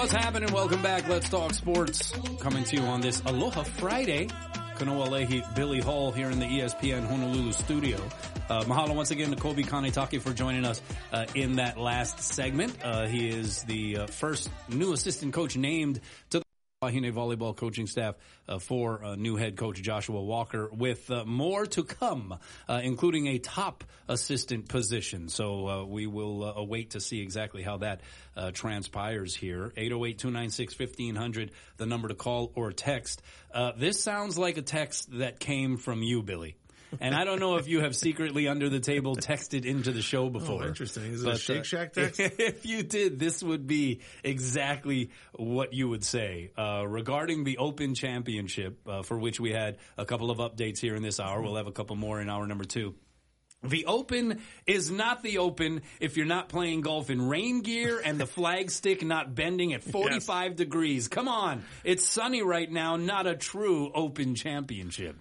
What's happening? Welcome back. Let's talk sports. Coming to you on this Aloha Friday. Kanoa Leahy, Billy Hall here in the ESPN Honolulu studio. Mahalo once again to Kobe Kanetake for joining us in that last segment. He is the first new assistant coach named to the Wahine volleyball coaching staff for new head coach Joshua Walker, with more to come, including a top assistant position. So we will await to see exactly how that transpires here. 808-296-1500, the number to call or text. This sounds like a text that came from you, Billy. And I don't know if you have secretly under the table texted into the show before. Oh, interesting. Is it a Shake Shack text? If you did, this would be exactly what you would say. Regarding the Open Championship, for which we had a couple of updates here in this hour. We'll have a couple more in hour number 2. The Open is not the Open if you're not playing golf in rain gear and the flag stick not bending at 45 degrees. Come on. It's sunny right now, not a true Open Championship.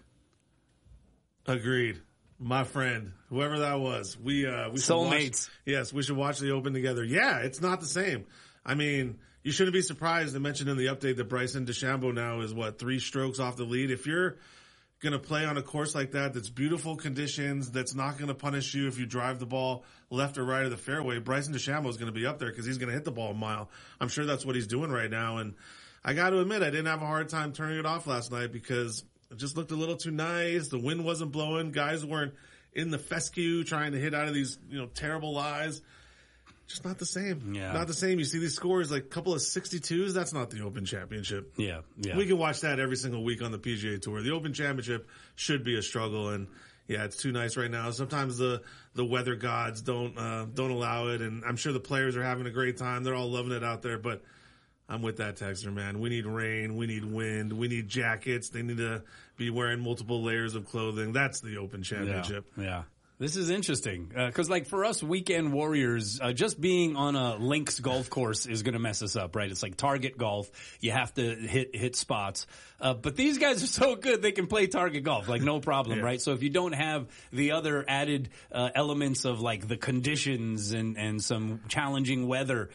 Agreed. My friend, whoever that was, we should soulmates. Yes, we should watch the Open together. Yeah, it's not the same. I mean, you shouldn't be surprised. I mentioned in the update that Bryson DeChambeau now is 3 strokes off the lead. If you're going to play on a course like that, that's beautiful conditions, that's not going to punish you if you drive the ball left or right of the fairway, Bryson DeChambeau is going to be up there because he's going to hit the ball a mile. I'm sure that's what he's doing right now. And I got to admit, I didn't have a hard time turning it off last night because it just looked a little too nice. The wind wasn't blowing. Guys weren't in the fescue trying to hit out of these, terrible lies. Just not the same. Yeah. Not the same. You see these scores, like a couple of 62s. That's not the Open Championship. Yeah. We can watch that every single week on the PGA Tour. The Open Championship should be a struggle, and yeah, it's too nice right now. Sometimes the weather gods don't allow it, and I'm sure the players are having a great time. They're all loving it out there, but I'm with that texter, man. We need rain. We need wind. We need jackets. They need to be wearing multiple layers of clothing. That's the Open Championship. Yeah. This is interesting, because for us weekend warriors, just being on a links golf course is going to mess us up, right? It's like target golf. You have to hit spots. But these guys are so good, they can play target golf, no problem, right? So if you don't have the other added elements of the conditions and some challenging weather,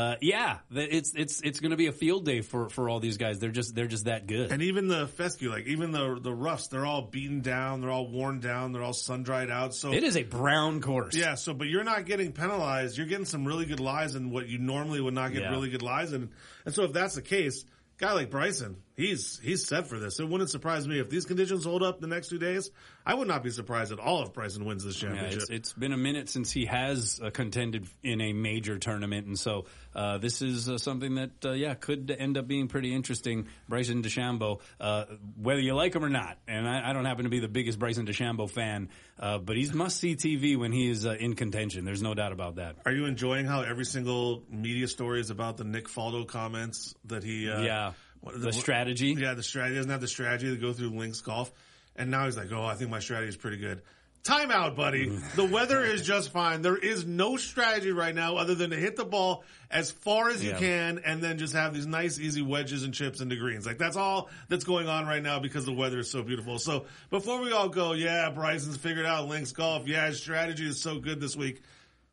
it's going to be a field day for all these guys. They're just that good. And even the fescue, even the roughs, they're all beaten down, they're all worn down, they're all sun dried out. So it is a brown course. Yeah, but you're not getting penalized. You're getting some really good lies in what you normally would not get really good lies in. And so if that's the case, a guy like Bryson, he's set for this. It wouldn't surprise me if these conditions hold up the next 2 days. I would not be surprised at all if Bryson wins this championship. Yeah, it's been a minute since he has contended in a major tournament, and so this is something that could end up being pretty interesting. Bryson DeChambeau, whether you like him or not, and I don't happen to be the biggest Bryson DeChambeau fan, but he's must-see TV when he is in contention. There's no doubt about that. Are you enjoying how every single media story is about the Nick Faldo comments that he the strategy? Yeah, the strategy. He doesn't have the strategy to go through links golf. And now he's like, I think my strategy is pretty good. Time out, buddy. The weather is just fine. There is no strategy right now other than to hit the ball as far as you can and then just have these nice, easy wedges and chips into greens. That's all that's going on right now because the weather is so beautiful. So before we all go, Bryson's figured out links golf. Yeah, his strategy is so good this week.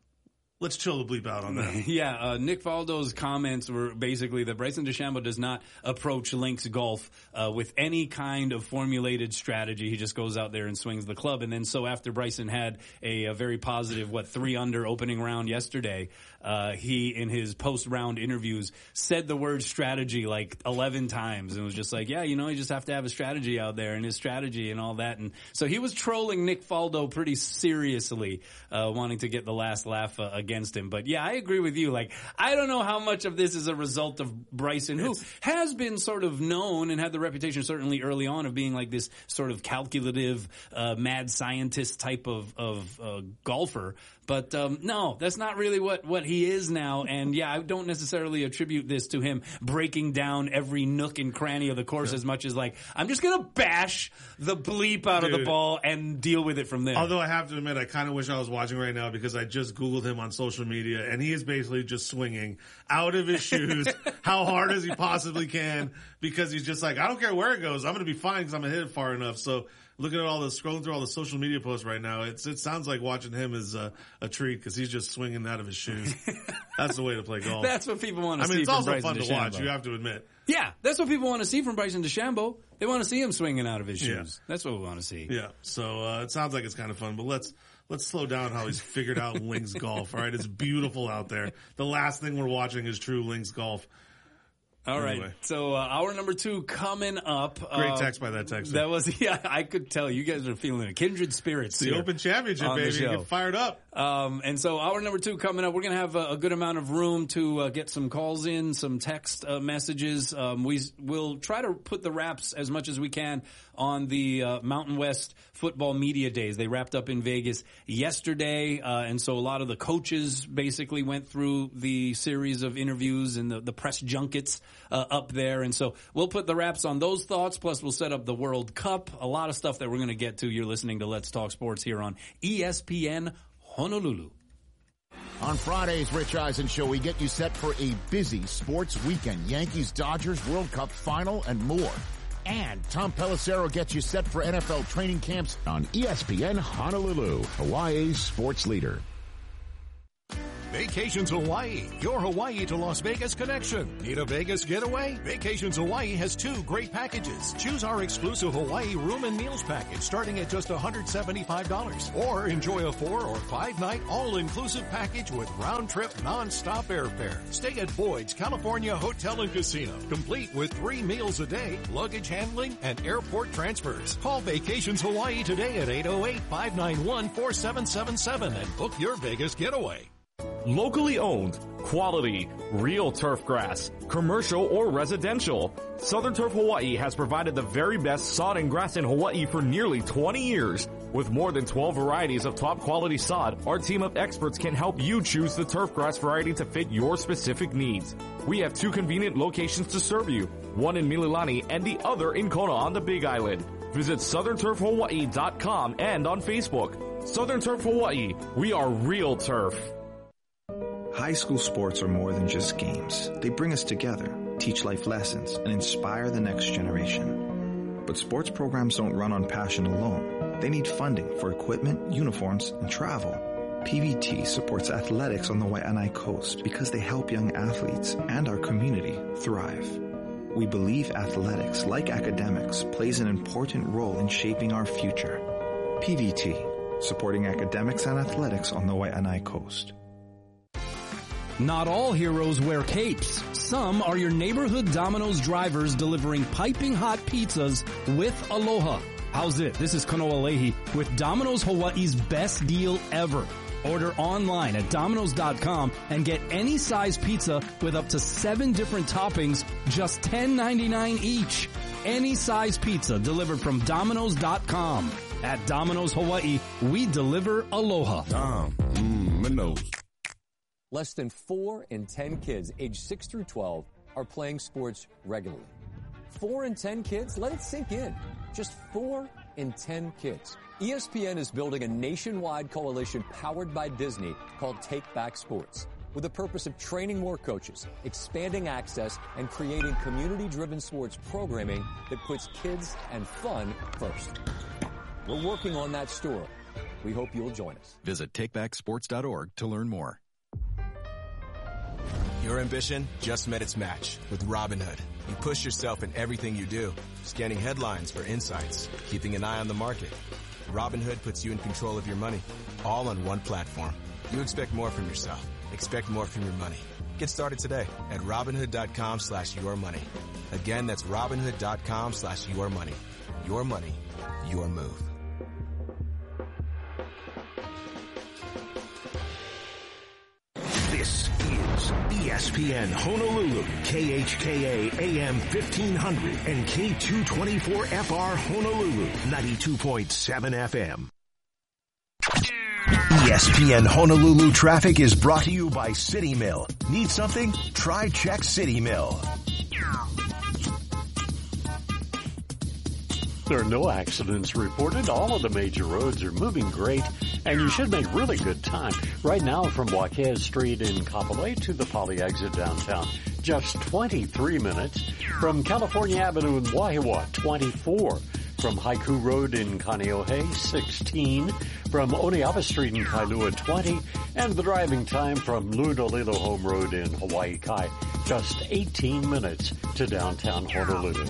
Let's chill the bleep out on that. Nick Faldo's comments were basically that Bryson DeChambeau does not approach links golf with any kind of formulated strategy. He just goes out there and swings the club. And then so after Bryson had a very positive, 3-under opening round yesterday, he, in his post-round interviews, said the word strategy 11 times and was just you just have to have a strategy out there and his strategy and all that. And so he was trolling Nick Faldo pretty seriously, wanting to get the last laugh against him. But I agree with you. I don't know how much of this is a result of Bryson, who has been sort of known and had the reputation certainly early on of being this sort of calculative, mad scientist type of golfer. But no, that's not really what he is now. And I don't necessarily attribute this to him breaking down every nook and cranny of the course as much as I'm just going to bash the bleep out of the ball and deal with it from there. Although I have to admit, I kind of wish I was watching right now because I just Googled him on social media and he is basically just swinging out of his shoes how hard as he possibly can because he's just I don't care where it goes. I'm going to be fine because I'm going to hit it far enough. So looking at scrolling through all the social media posts right now, it sounds like watching him is a treat because he's just swinging out of his shoes. That's the way to play golf. That's what people want to see. I mean, it's from also Bryson fun to watch. You have to admit. Yeah, that's what people want to see from Bryson DeChambeau. They want to see him swinging out of his shoes. Yeah. That's what we want to see. Yeah. So it sounds like it's kind of fun, but let's slow down how he's figured out links golf. All right, it's beautiful out there. The last thing we're watching is true links golf. All right. So hour number 2 coming up. Great text by that texter. That was, I could tell you guys are feeling a kindred spirits. The Open Championship, baby. Get fired up. And so hour number 2 coming up. We're going to have a good amount of room to get some calls in, some text messages. We'll try to put the wraps as much as we can on the Mountain West Football Media Days. They wrapped up in Vegas yesterday, and so a lot of the coaches basically went through the series of interviews and the press junkets up there. And so we'll put the wraps on those thoughts, plus we'll set up the World Cup. A lot of stuff that we're going to get to. You're listening to Let's Talk Sports here on ESPN Honolulu. On Friday's Rich Eisen Show, we get you set for a busy sports weekend. Yankees, Dodgers, World Cup final, and more. And Tom Pelissero gets you set for NFL training camps on ESPN Honolulu, Hawaii's sports leader. Vacations Hawaii, your Hawaii to Las Vegas connection. Need a Vegas getaway? Vacations Hawaii has 2 great packages. Choose our exclusive Hawaii room and meals package starting at just $175. Or enjoy a 4 or 5 night all-inclusive package with round-trip non-stop airfare. Stay at Boyd's California Hotel and Casino, complete with 3 meals a day, luggage handling, and airport transfers. Call Vacations Hawaii today at 808-591-4777 and book your Vegas getaway. Locally owned, quality, real turf grass, commercial or residential. Southern Turf Hawaii has provided the very best sod and grass in Hawaii for nearly 20 years. With more than 12 varieties of top quality sod, our team of experts can help you choose the turf grass variety to fit your specific needs. We have 2 convenient locations to serve you, one in Mililani and the other in Kona on the Big Island. Visit southernturfhawaii.com and on Facebook. Southern Turf Hawaii, we are real turf. High school sports are more than just games. They bring us together, teach life lessons, and inspire the next generation. But sports programs don't run on passion alone. They need funding for equipment, uniforms, and travel. PVT supports athletics on the Waianae Coast because they help young athletes and our community thrive. We believe athletics, like academics, plays an important role in shaping our future. PVT, supporting academics and athletics on the Waianae Coast. Not all heroes wear capes. Some are your neighborhood Domino's drivers delivering piping hot pizzas with aloha. How's it? This is Kanoa Leahy with Domino's Hawaii's best deal ever. Order online at Domino's.com and get any size pizza with up to 7 different toppings, just $10.99 each. Any size pizza delivered from Domino's.com. At Domino's Hawaii, we deliver aloha. Domino's. Less than 4 in 10 kids aged 6 through 12 are playing sports regularly. 4 in 10 kids? Let it sink in. Just 4 in 10 kids. ESPN is building a nationwide coalition powered by Disney called Take Back Sports, with the purpose of training more coaches, expanding access, and creating community-driven sports programming that puts kids and fun first. We're working on that story. We hope you'll join us. Visit takebacksports.org to learn more. Your ambition just met its match with Robinhood. You push yourself in everything you do, scanning headlines for insights, keeping an eye on the market. Robinhood puts you in control of your money, all on one platform. You expect more from yourself. Expect more from your money. Get started today at Robinhood.com/yourmoney. Again, that's Robinhood.com/yourmoney. Your money, your move. This is ESPN Honolulu, KHKA AM 1500 and K224FR Honolulu, 92.7 FM. ESPN Honolulu traffic is brought to you by City Mill. Need something? Try Check City Mill. There are no accidents reported. All of the major roads are moving great, and you should make really good time. Right now, from Waikea Street in Kapolei to the Poly exit downtown, just 23 minutes. From California Avenue in Wahiawa, 24. from Haiku Road in Kaneohe, 16. From Oneava Street in Kailua, 20. And the driving time from Lunalilo Home Road in Hawaii Kai, just 18 minutes to downtown Honolulu.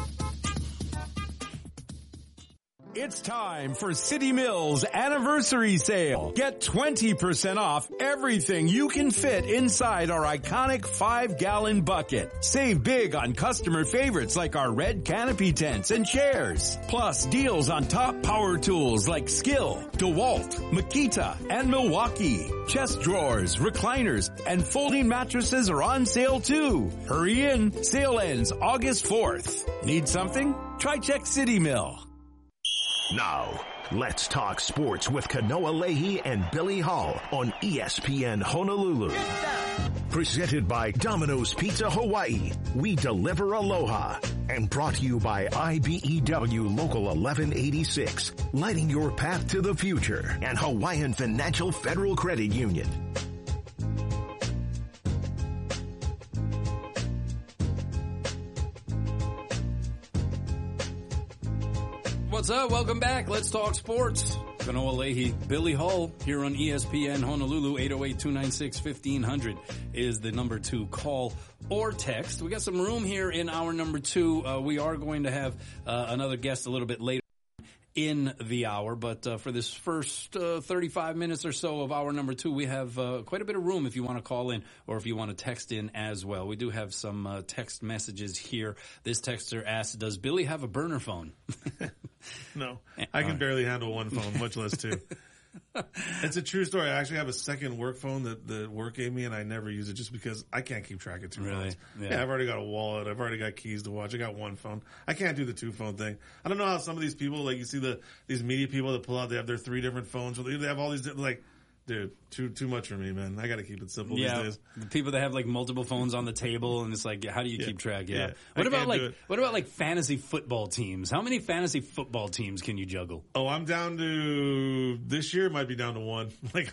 It's time for City Mills Anniversary Sale. Get 20% off everything you can fit inside our iconic 5-gallon bucket. Save big on customer favorites like our red canopy tents and chairs. Plus deals on top power tools like Skill, DeWalt, Makita, and Milwaukee. Chest drawers, recliners, and folding mattresses are on sale too. Hurry in. Sale ends August 4th. Need something? Try check City Mill. Now, let's talk sports with Kanoa Leahy and Billy Hall on ESPN Honolulu. Presented by Domino's Pizza Hawaii. We deliver aloha. And brought to you by IBEW Local 1186. Lighting your path to the future. And Hawaiian Financial Federal Credit Union. What's up? Welcome back. Let's talk sports. Kanoa Leahy, Billy Hull here on ESPN Honolulu. 808-296-1500 is the number to call or text. We got some room here in hour number 2. We are going to have another guest a little bit later in the hour, but for this first 35 minutes or so of hour number 2, we have quite a bit of room if you want to call in or if you want to text in as well. We do have some text messages here. This texter asks, does Billy have a burner phone? No, I can barely handle one phone, much less two. It's a true story. I actually have a second work phone that the work gave me, and I never use it just because I can't keep track of two phones. Yeah, I've already got a wallet. I've already got keys to watch. I got one phone. I can't do the 2-phone thing. I don't know how some of these people, like you see these media people that pull out, they have their 3 different phones. They have all these, like, dude, too much for me, man. I got to keep it simple these days. The people that have like multiple phones on the table, and it's like, how do you keep track? Yeah. What about like fantasy football teams? How many fantasy football teams can you juggle? Oh, I'm down to this year. Might be down to 1. Like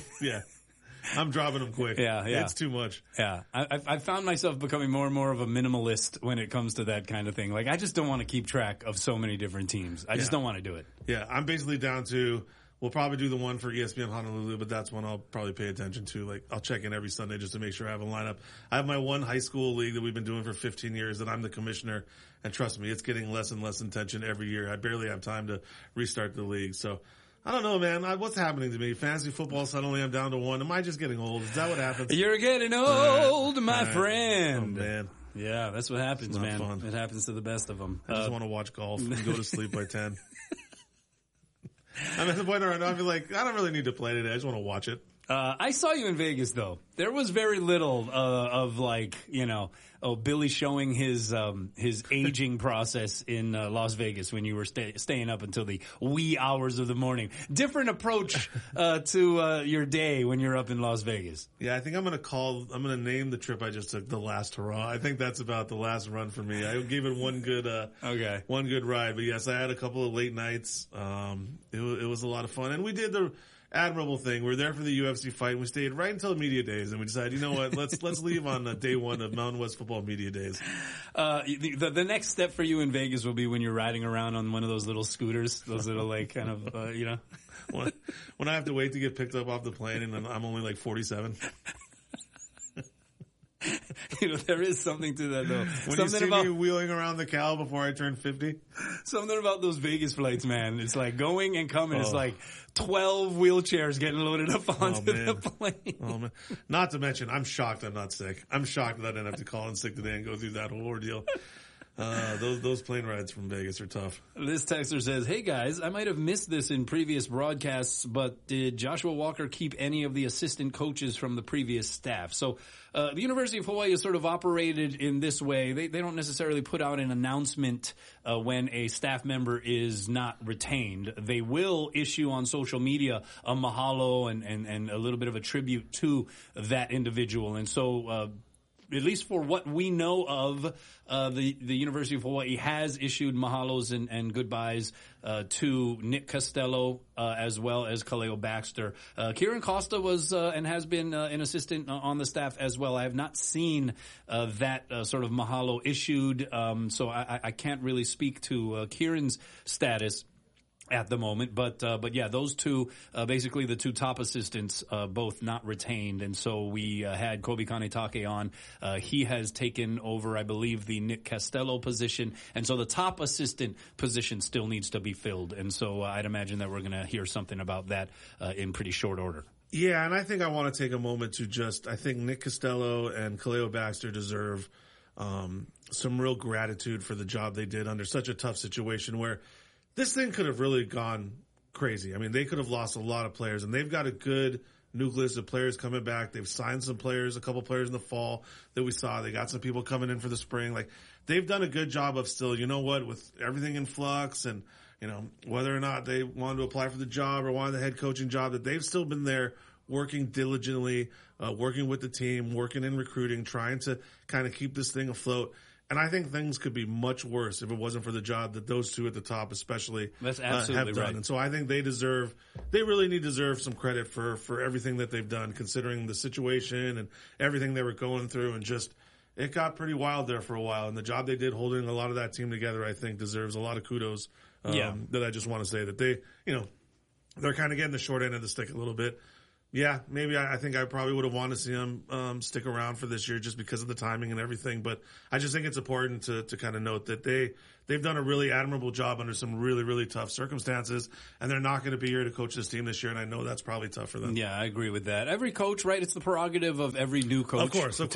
I'm dropping them quick. Yeah. It's too much. Yeah, I've found myself becoming more and more of a minimalist when it comes to that kind of thing. Like, I just don't want to keep track of so many different teams. I just don't want to do it. Yeah, I'm basically down to. We'll probably do the one for ESPN Honolulu, but that's one I'll probably pay attention to. Like, I'll check in every Sunday just to make sure I have a lineup. I have my one high school league that we've been doing for 15 years that I'm the commissioner. And trust me, it's getting less and less attention every year. I barely have time to restart the league. So, I don't know, man. What's happening to me? Fantasy football, suddenly I'm down to 1. Am I just getting old? Is that what happens? You're getting old, my friend. Oh, man. Yeah, that's what happens, man. Fun. It happens to the best of them. I just want to watch golf and go to sleep by 10. I'm at the point where I feel like I don't really need to play today. I just want to watch it. I saw you in Vegas, though. There was very little of like, Billy showing his aging process in Las Vegas when you were staying up until the wee hours of the morning. Different approach to your day when you're up in Las Vegas. Yeah, I think I'm going to name the trip I just took The Last Hurrah. I think that's about the last run for me. I gave it one good ride. But yes, I had a couple of late nights. It was a lot of fun. And we did the admirable thing. We're there for the UFC fight, and we stayed right until media days, and we decided, you know what, let's leave on day 1 of Mountain West Football Media Days. The next step for you in Vegas will be when you're riding around on one of those little scooters, those little like kind of when I have to wait to get picked up off the plane, and I'm only like 47. There is something to that, though. When you see me wheeling around the Cal before I turn 50. Something about those Vegas flights, man. It's like going and coming. It's like 12 wheelchairs getting loaded up onto the plane. Oh, man. Not to mention, I'm shocked I'm not sick. I'm shocked that I didn't have to call in sick today and go through that whole ordeal. Those plane rides from Vegas are tough. This texter says, hey guys, I might have missed this in previous broadcasts, but did Joshua Walker keep any of the assistant coaches from the previous staff? So the University of Hawaii is sort of operated in this way. They don't necessarily put out an announcement when a staff member is not retained. They will issue on social media a mahalo and a little bit of a tribute to that individual. And so at least for what we know of, the University of Hawaii has issued mahalos and goodbyes to Nick Costello as well as Kaleo Baxter. Kieran Costa was and has been an assistant on the staff as well. I have not seen that sort of mahalo issued, so I can't really speak to Kieran's status at the moment, but yeah, those two, basically the two top assistants, both not retained. And so we had Kobe Kanetake on. He has taken over, I believe, the Nick Costello position. And so the top assistant position still needs to be filled. And so I'd imagine that we're going to hear something about that in pretty short order. Yeah, and I think I want to take a moment to I think Nick Costello and Kaleo Baxter deserve some real gratitude for the job they did under such a tough situation where this thing could have really gone crazy. I mean, they could have lost a lot of players, and they've got a good nucleus of players coming back. They've signed some players, a couple players in the fall that we saw. They got some people coming in for the spring. Like, they've done a good job of still, you know what, with everything in flux and, you know, whether or not they wanted to apply for the job or wanted the head coaching job, that they've still been there working diligently, working with the team, working in recruiting, trying to kind of keep this thing afloat. And I think things could be much worse if it wasn't for the job that those two at the top especially That's absolutely have done. right. And so I think they really deserve some credit for everything that they've done, considering the situation and everything they were going through. And just, it got pretty wild there for a while. And the job they did holding a lot of that team together, I think, deserves a lot of kudos. That I just want to say that they, you know, they're kind of getting the short end of the stick a little bit. Yeah, maybe I think I probably would have wanted to see them stick around for this year just because of the timing and everything. But I just think it's important to kind of note that they've done a really admirable job under some really, really tough circumstances, and they're not going to be here to coach this team this year, and I know that's probably tough for them. Yeah, I agree with that. Every coach, right, it's the prerogative of every new coach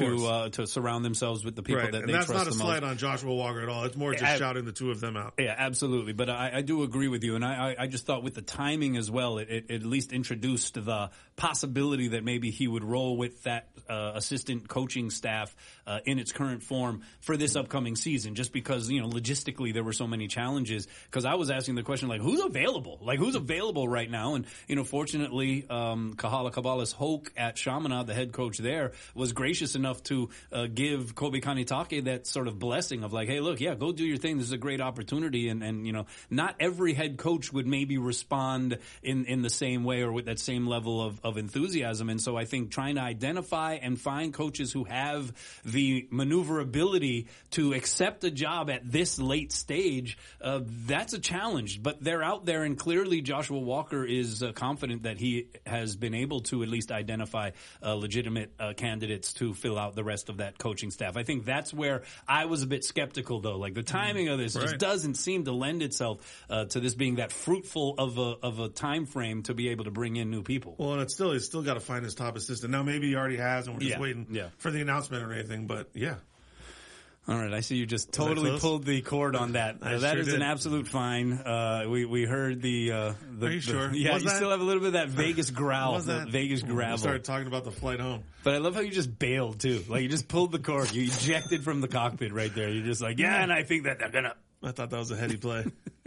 to surround themselves with the people that they trust the most. And that's not a slight on Joshua Walker at all. It's more just shouting the two of them out. Yeah, absolutely. But I do agree with you, and I just thought with the timing as well, it at least introduced the possibility that maybe he would roll with that assistant coaching staff in its current form for this upcoming season, just because, you know, logistically there were so many challenges. Because I was asking the question, like, who's available? Like, who's available right now? And, you know, fortunately, Kahala Cabalas Hoke at Chaminade, the head coach there, was gracious enough to give Kobe Kanetake that sort of blessing of like, hey, look, yeah, go do your thing. This is a great opportunity. And you know, not every head coach would maybe respond in the same way or with that same level of enthusiasm. And so I think trying to identify and find coaches who have the maneuverability to accept a job at this late stage, that's a challenge. But they're out there, and clearly Joshua Walker is confident that he has been able to at least identify legitimate candidates to fill out the rest of that coaching staff. I think that's where I was a bit skeptical, though. Like, the timing of this just doesn't seem to lend itself to this being that fruitful of a time frame to be able to bring in new people. Well, and he's still got to find his top assistant. Now, maybe he already has, and we're just waiting for the announcement or anything, but yeah. All right, I see you just totally pulled the cord on that. That is an absolute fine. We heard the Are you sure? Yeah, you still have a little bit of that Vegas growl, the Vegas gravel. We started talking about the flight home. But I love how you just bailed, too. Like, you just pulled the cord. You ejected from the cockpit right there. You're just like, yeah, and I think that they're gonna... I thought that was a heady play.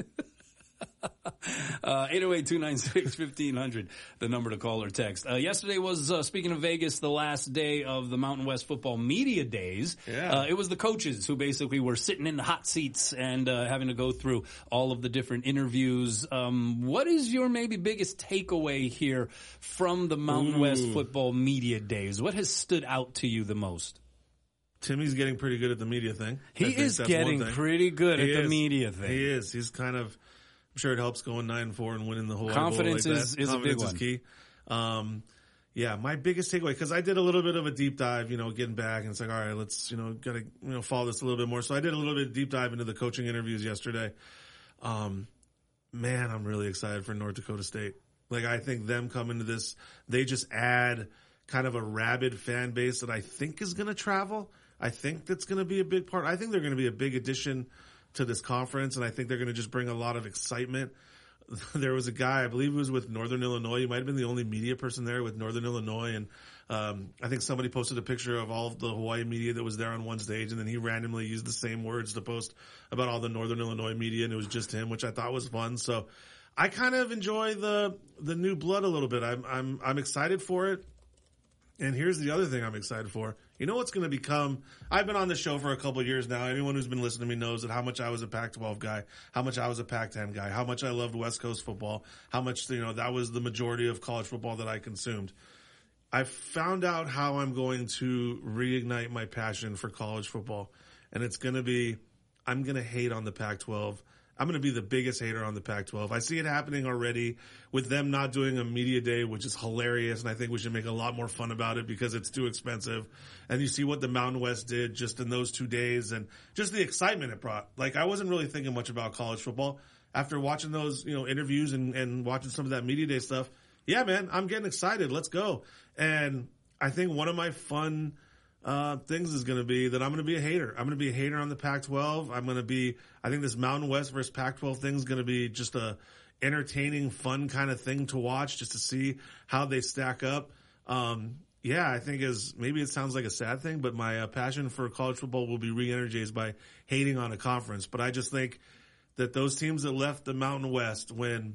808-296-1500, the number to call or text. Yesterday was, speaking of Vegas, the last day of the Mountain West Football Media Days. Yeah. It was the coaches who basically were sitting in the hot seats and having to go through all of the different interviews. What is your maybe biggest takeaway here from the Mountain West Football Media Days? What has stood out to you the most? Timmy's getting pretty good at the media thing. He is getting pretty good at the media thing. He is. He's kind of... I'm sure it helps going 9-4 and winning the Hawaii Confidence Bowl like is that. a big one. Confidence is key. Yeah, my biggest takeaway, because I did a little bit of a deep dive, you know, getting back, and it's like, all right, let's, you know, gotta, you know, follow this a little bit more. So I did a little bit of deep dive into the coaching interviews yesterday. Man, I'm really excited for North Dakota State. Like, I think them coming to this, they just add kind of a rabid fan base that I think is going to travel. I think that's going to be a big part. I think they're going to be a big addition to this conference, and I think they're going to just bring a lot of excitement. There was a guy, I believe he was with Northern Illinois. He might have been the only media person there with Northern Illinois, and I think somebody posted a picture of all of the Hawaii media that was there on one stage, and then he randomly used the same words to post about all the Northern Illinois media, and it was just him, which I thought was fun. So I kind of enjoy the new blood a little bit. I'm excited for it. And here's the other thing I'm excited for. You know what's going to become? I've been on this show for a couple of years now. Anyone who's been listening to me knows that how much I was a Pac-12 guy, how much I was a Pac-10 guy, how much I loved West Coast football, how much, that was the majority of college football that I consumed. I found out how I'm going to reignite my passion for college football. And it's going to be, I'm going to hate on the Pac-12. I'm going to be the biggest hater on the Pac-12. I see it happening already with them not doing a media day, which is hilarious. And I think we should make a lot more fun about it because it's too expensive. And you see what the Mountain West did just in those 2 days and just the excitement it brought. Like, I wasn't really thinking much about college football after watching those, interviews and watching some of that media day stuff. Yeah, man, I'm getting excited. Let's go. And I think one of my fun things is going to be that I'm going to be a hater. I'm going to be a hater on the Pac-12. I think this Mountain West versus Pac-12 thing is going to be just a entertaining, fun kind of thing to watch just to see how they stack up. I think maybe it sounds like a sad thing, but my passion for college football will be re-energized by hating on a conference. But I just think that those teams that left the Mountain West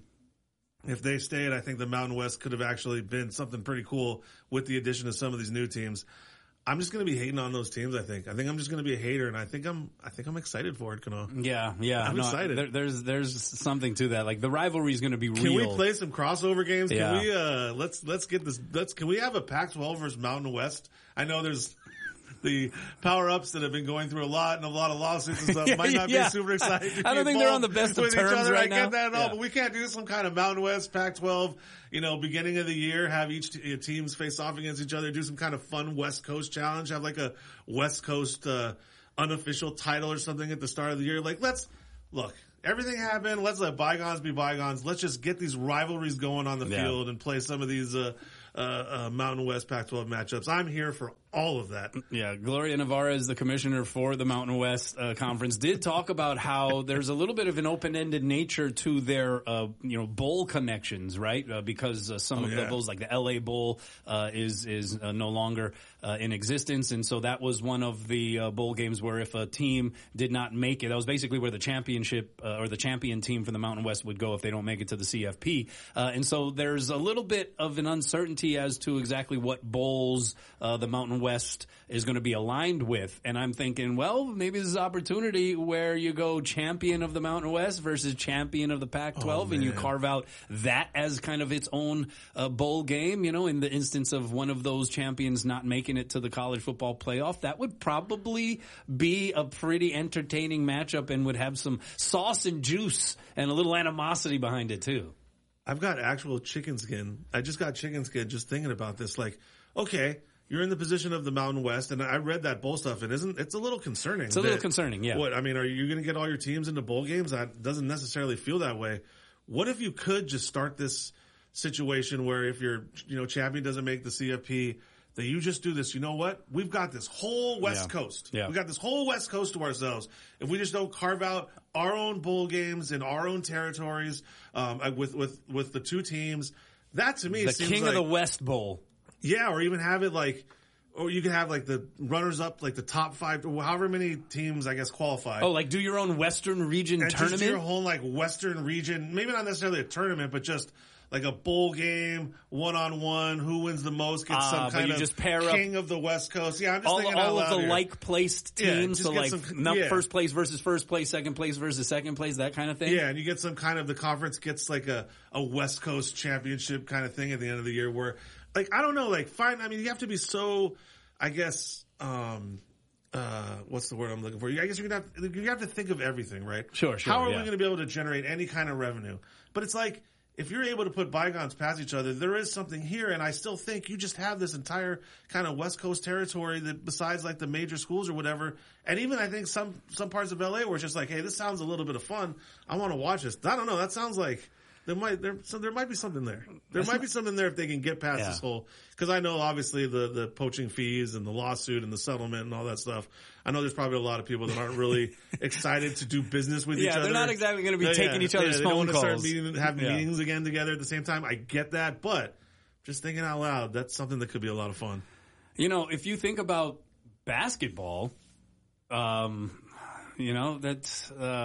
if they stayed, I think the Mountain West could have actually been something pretty cool with the addition of some of these new teams. I'm just going to be hating on those teams. I think I'm just going to be a hater, and I think I'm excited for it, Kano. Yeah. I'm excited. There's something to that. Like, the rivalry is going to be real. Can we play some crossover games? Yeah. Can we let's get this? Can we have a Pac-12 versus Mountain West? I know there's the power-ups that have been going through a lot and a lot of lawsuits and stuff. Might not be super excited. I don't think they're on the best of terms right now. I get that at all, but we can't do some kind of Mountain West, Pac-12, beginning of the year, have each teams face off against each other, do some kind of fun West Coast challenge, have like a West Coast unofficial title or something at the start of the year. Like, look, everything happened. Let's let bygones be bygones. Let's just get these rivalries going on the field and play some of these Mountain West Pac-12 matchups. I'm here for all of that. Yeah, Gloria Navarez, the commissioner for the Mountain West Conference, did talk about how there's a little bit of an open-ended nature to their, bowl connections, right? Because some of the bowls, like the LA Bowl, is no longer in existence, and so that was one of the bowl games where if a team did not make it, that was basically where the championship or the champion team for the Mountain West would go if they don't make it to the CFP. And so there's a little bit of an uncertainty as to exactly what bowls the Mountain West is going to be aligned with. And I'm thinking, well, maybe this is an opportunity where you go champion of the Mountain West versus champion of the Pac-12 and you carve out that as kind of its own bowl game, in the instance of one of those champions not making it to the college football playoff. That would probably be a pretty entertaining matchup and would have some sauce and juice and a little animosity behind it too. I've got actual chicken skin. I just got chicken skin just thinking about this. Like, okay, you're in the position of the Mountain West, and I read that bowl stuff, and it's a little concerning. It's a little concerning, yeah. What, are you going to get all your teams into bowl games? That doesn't necessarily feel that way. What if you could just start this situation where if your champion doesn't make the CFP, that you just do this? You know what? We've got this whole West Coast. Yeah. We got this whole West Coast to ourselves. If we just don't carve out our own bowl games in our own territories, with the two teams, that to me the seems King like, of the West Bowl. Yeah, or even have it or you can have like the runners up, like the top 5, however many teams I guess qualify. Oh, like do your own Western region and tournament? Just do your whole Western region, maybe not necessarily a tournament, but just like a bowl game, 1-on-1, who wins the most gets some kind of just pair king up of the West Coast. Yeah, I'm just thinking all out of the loud like-placed teams, so first place versus first place, second place versus second place, that kind of thing. Yeah, and you get some kind of, the conference gets like a West Coast championship kind of thing at the end of the year where, I don't know, you have to be so, I guess, what's the word I'm looking for? I guess you have to think of everything, right? Sure. How are we going to be able to generate any kind of revenue? But it's like, if you're able to put bygones past each other, there is something here, and I still think you just have this entire kind of West Coast territory that besides the major schools or whatever, and even I think some parts of LA where it's just like, hey, this sounds a little bit of fun. I want to watch this. I don't know. That sounds like there might be something there. There might be something there if they can get past this whole, because I know obviously the poaching fees and the lawsuit and the settlement and all that stuff. I know there's probably a lot of people that aren't really excited to do business with each other. Yeah, they're not exactly going to be taking each other's phone calls. They don't want to start having meetings again together at the same time. I get that, but just thinking out loud, that's something that could be a lot of fun. If you think about basketball, You know, that's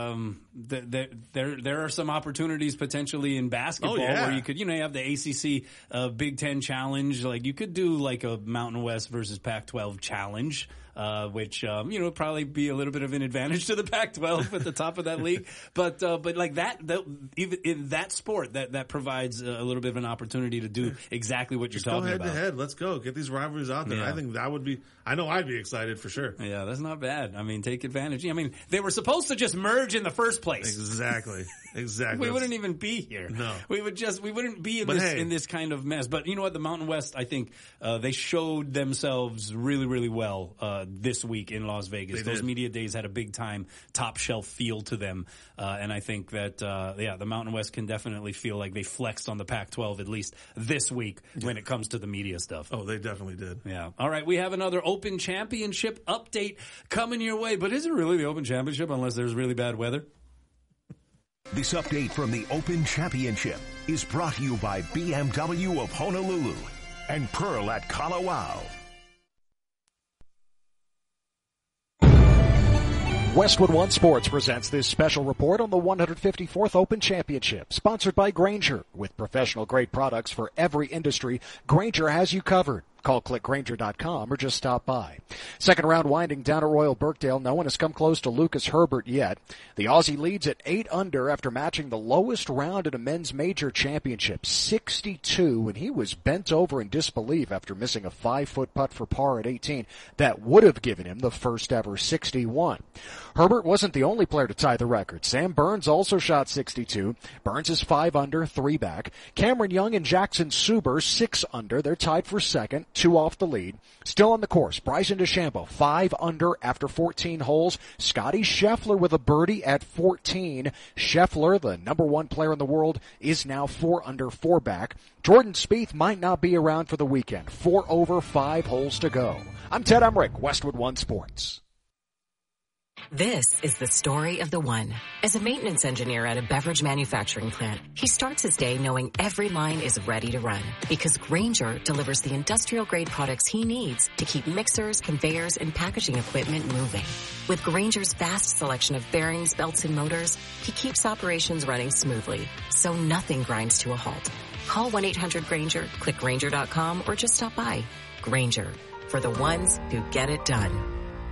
there are some opportunities potentially in basketball where you could, you have the ACC Big Ten Challenge. Like you could do like a Mountain West versus Pac-12 challenge. Which would probably be a little bit of an advantage to the Pac-12 at the top of that league, but like that even in that sport that provides a little bit of an opportunity to do exactly what you're talking about. Go head to head. Let's go get these rivalries out there. Yeah. I think that would be. I know I'd be excited for sure. Yeah, that's not bad. I mean, take advantage. I mean, they were supposed to just merge in the first place. Exactly. We wouldn't even be here. No, we wouldn't be in this kind of mess. But you know what? The Mountain West, I think they showed themselves really, really well this week in Las Vegas. Those media days had a big time top shelf feel to them, and I think that the Mountain West can definitely feel like they flexed on the Pac-12 at least this week when it comes to the media stuff. Oh, they definitely did. Yeah. All right, we have another Open Championship update coming your way, but is it really the Open Championship unless there's really bad weather? This update from the Open Championship is brought to you by BMW of Honolulu and Pearl at Kalawao. Westwood One Sports presents this special report on the 154th Open Championship, sponsored by Grainger. With professional-grade products for every industry, Grainger has you covered. Call clickgrainger.com or just stop by. Second round winding down at Royal Birkdale. No one has come close to Lucas Herbert yet. The Aussie leads at 8 under after matching the lowest round in a men's major championship, 62, and he was bent over in disbelief after missing a 5-foot putt for par at 18. That would have given him the first ever 61. Herbert wasn't the only player to tie the record. Sam Burns also shot 62. Burns is 5 under, 3 back. Cameron Young and Jackson Suber, 6 under. They're tied for second. 2 off the lead. Still on the course, Bryson DeChambeau, 5 under after 14 holes. Scotty Scheffler with a birdie at 14. Scheffler, the number 1 player in the world, is now 4 under, 4 back. Jordan Spieth might not be around for the weekend. 4 over, 5 holes to go. I'm Ted Emmerich, Westwood One Sports. This is the story of the one. As a maintenance engineer at a beverage manufacturing plant, he starts his day knowing every line is ready to run because Grainger delivers the industrial-grade products he needs to keep mixers, conveyors, and packaging equipment moving. With Grainger's vast selection of bearings, belts, and motors, he keeps operations running smoothly, so nothing grinds to a halt. Call 1-800-GRAINGER, click Grainger.com, or just stop by. Grainger, for the ones who get it done.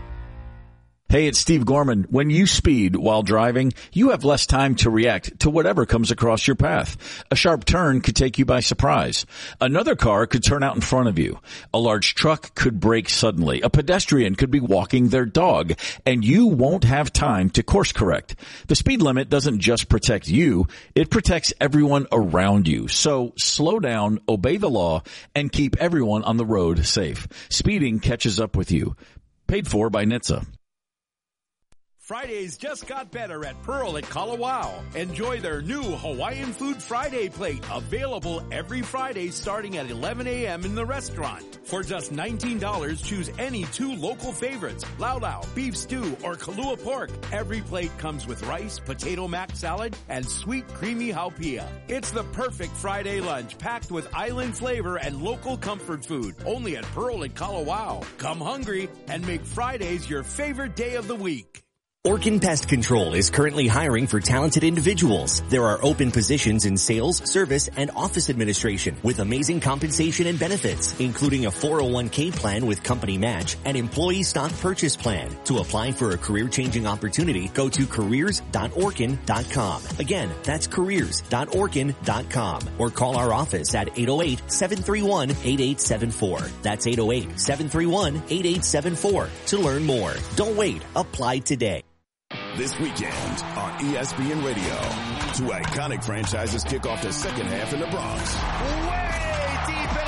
Hey, it's Steve Gorman. When you speed while driving, you have less time to react to whatever comes across your path. A sharp turn could take you by surprise. Another car could turn out in front of you. A large truck could brake suddenly. A pedestrian could be walking their dog, and you won't have time to course correct. The speed limit doesn't just protect you, it protects everyone around you. So slow down, obey the law, and keep everyone on the road safe. Speeding catches up with you. Paid for by NHTSA. Fridays just got better at Pearl at Kalawao. Enjoy their new Hawaiian Food Friday plate, available every Friday starting at 11 a.m. in the restaurant. For just $19, choose any 2 local favorites, laulau, beef stew, or Kalua pork. Every plate comes with rice, potato mac salad, and sweet creamy haupia. It's the perfect Friday lunch packed with island flavor and local comfort food. Only at Pearl at Kalawao. Come hungry and make Fridays your favorite day of the week. Orkin Pest Control is currently hiring for talented individuals. There are open positions in sales, service, and office administration with amazing compensation and benefits, including a 401k plan with company match and employee stock purchase plan. To apply for a career-changing opportunity, go to careers.orkin.com. Again, that's careers.orkin.com or call our office at 808-731-8874. That's 808-731-8874 to learn more. Don't wait. Apply today. This weekend on ESPN Radio, 2 iconic franchises kick off the second half in the Bronx. Way deep and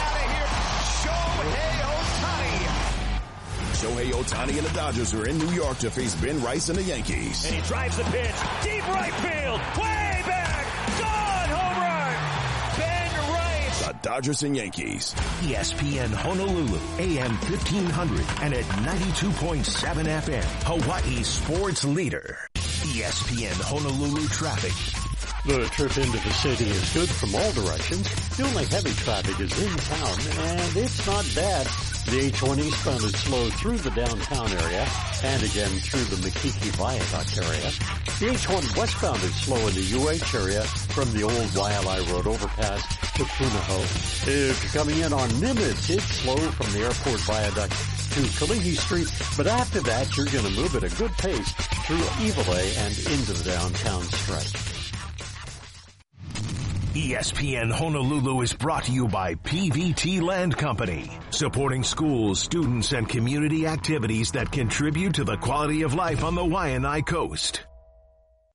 out of here, Shohei Ohtani. Shohei Ohtani and the Dodgers are in New York to face Ben Rice and the Yankees. And he drives the pitch, deep right field, way back, gone, home run, Ben Rice. The Dodgers and Yankees. ESPN Honolulu, AM 1500 and at 92.7 FM. Hawaii sports leader. ESPN Honolulu traffic. The trip into the city is good from all directions. The only heavy traffic is in town, and it's not bad. The H1 eastbound is slow through the downtown area and again through the Makiki Viaduct area. The H1 westbound is slow in the UH area from the old Waialae Road overpass to Punahou. If you're coming in on Nimitz, it's slow from the airport viaduct to Kalihi Street, but after that you're going to move at a good pace through Iwalei and into the downtown stretch. ESPN Honolulu is brought to you by PVT Land Company, supporting schools, students, and community activities that contribute to the quality of life on the Waianae Coast.